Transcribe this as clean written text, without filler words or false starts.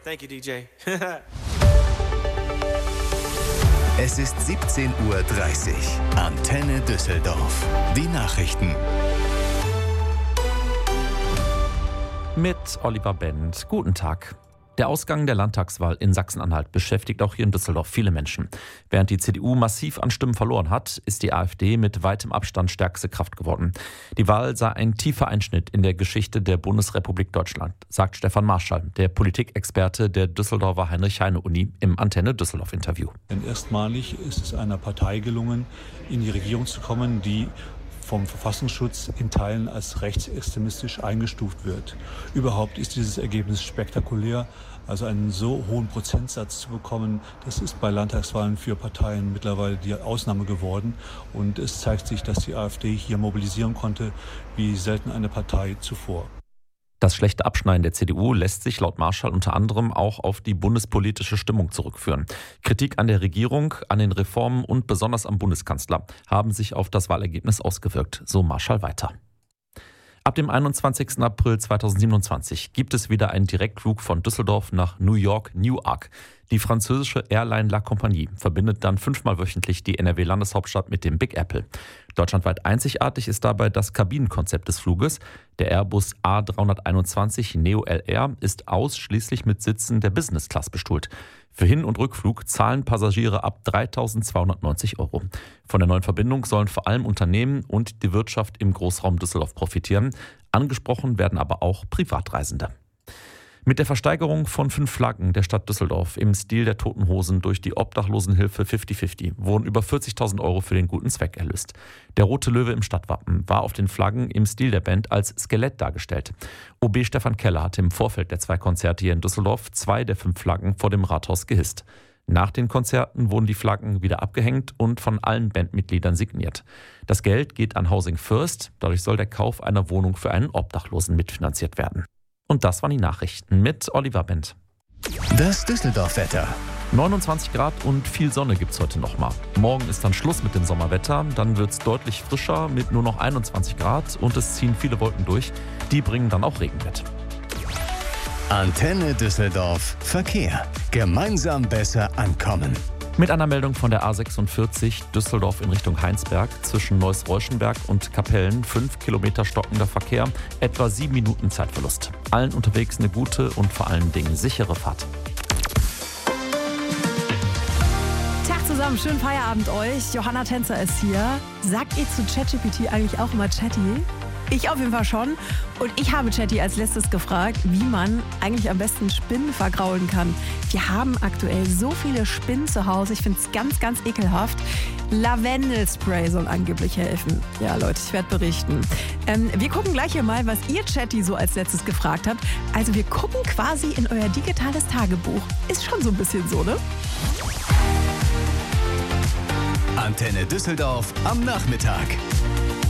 Thank you, DJ. Es ist 17:30 Uhr. Antenne Düsseldorf. Die Nachrichten. Mit Oliver Bent. Guten Tag. Der Ausgang der Landtagswahl in Sachsen-Anhalt beschäftigt auch hier in Düsseldorf viele Menschen. Während die CDU massiv an Stimmen verloren hat, ist die AfD mit weitem Abstand stärkste Kraft geworden. Die Wahl sei ein tiefer Einschnitt in der Geschichte der Bundesrepublik Deutschland, sagt Stefan Marschall, der Politikexperte der Düsseldorfer Heinrich-Heine-Uni im Antenne Düsseldorf-Interview. Denn erstmalig ist es einer Partei gelungen, in die Regierung zu kommen, die vom Verfassungsschutz in Teilen als rechtsextremistisch eingestuft wird. Überhaupt ist dieses Ergebnis spektakulär. Also einen so hohen Prozentsatz zu bekommen, das ist bei Landtagswahlen für Parteien mittlerweile die Ausnahme geworden. Und es zeigt sich, dass die AfD hier mobilisieren konnte, wie selten eine Partei zuvor. Das schlechte Abschneiden der CDU lässt sich laut Marschall unter anderem auch auf die bundespolitische Stimmung zurückführen. Kritik an der Regierung, an den Reformen und besonders am Bundeskanzler haben sich auf das Wahlergebnis ausgewirkt, so Marschall weiter. Ab dem 21. April 2027 gibt es wieder einen Direktflug von Düsseldorf nach New York Newark. Die französische Airline La Compagnie verbindet dann 5-mal wöchentlich die NRW-Landeshauptstadt mit dem Big Apple. Deutschlandweit einzigartig ist dabei das Kabinenkonzept des Fluges. Der Airbus A321 Neo LR ist ausschließlich mit Sitzen der Business Class bestuhlt. Für Hin- und Rückflug zahlen Passagiere ab 3.290 €. Von der neuen Verbindung sollen vor allem Unternehmen und die Wirtschaft im Großraum Düsseldorf profitieren. Angesprochen werden aber auch Privatreisende. Mit der Versteigerung von 5 Flaggen der Stadt Düsseldorf im Stil der Toten Hosen durch die Obdachlosenhilfe 50/50 wurden über 40.000 € für den guten Zweck erlöst. Der rote Löwe im Stadtwappen war auf den Flaggen im Stil der Band als Skelett dargestellt. OB Stefan Keller hatte im Vorfeld der 2 Konzerte hier in Düsseldorf 2 der 5 Flaggen vor dem Rathaus gehisst. Nach den Konzerten wurden die Flaggen wieder abgehängt und von allen Bandmitgliedern signiert. Das Geld geht an Housing First, dadurch soll der Kauf einer Wohnung für einen Obdachlosen mitfinanziert werden. Und das waren die Nachrichten mit Oliver Bent. Das Düsseldorf-Wetter. 29 Grad und viel Sonne gibt's heute nochmal. Morgen ist dann Schluss mit dem Sommerwetter, dann wird's deutlich frischer mit nur noch 21 Grad und es ziehen viele Wolken durch. Die bringen dann auch Regen mit. Antenne Düsseldorf. Verkehr. Gemeinsam besser ankommen. Mit einer Meldung von der A46 Düsseldorf in Richtung Heinsberg zwischen Neuss-Reuschenberg und Kapellen 5 Kilometer stockender Verkehr, etwa 7 Minuten Zeitverlust. Allen unterwegs eine gute und vor allen Dingen sichere Fahrt. Tag zusammen, schönen Feierabend euch. Johanna Tänzer ist hier. Sagt ihr zu ChatGPT eigentlich auch immer Chatty? Ich auf jeden Fall schon. Und ich habe Chatty als letztes gefragt, wie man eigentlich am besten Spinnen vergraulen kann. Wir haben aktuell so viele Spinnen zu Hause. Ich finde es ganz, ganz ekelhaft. Lavendelspray soll angeblich helfen. Ja, Leute, ich werde berichten. Wir gucken gleich hier mal, was ihr Chatty so als letztes gefragt habt. Also wir gucken quasi in euer digitales Tagebuch. Ist schon so ein bisschen so, ne? Antenne Düsseldorf am Nachmittag.